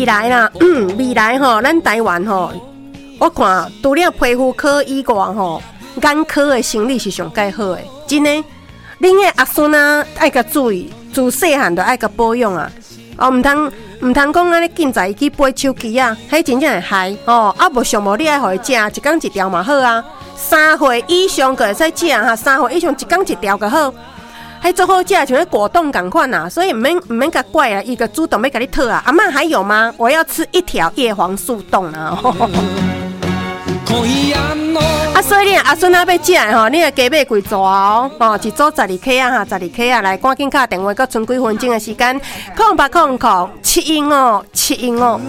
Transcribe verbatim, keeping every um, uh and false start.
未来啦，嗯、未来吼，咱台湾吼，我看除了皮肤科以外吼，眼科的生理是上介好的，真的。恁的阿孙啊，爱甲注意，自细汉就爱甲保养啊。哦，毋通毋通讲安尼紧在去买手机啊，迄真正会害哦。啊，无上无你爱互伊食，一工一条嘛好啊。三岁以上个会使食哈，三岁以上一工一条就好。迄做好食，像迄果冻共款啊，所以毋免毋免甲怪啊，伊个主动要甲你讨啊。阿嬷还有吗？我要吃一条叶黄素冻啊！啊，所以你阿孙仔要食的吼，你要加买几组哦，哦，一组十二克啊哈，十二克啊，来赶紧打电话，搁剩几分钟的时间，空八空空七英哦，七英哦。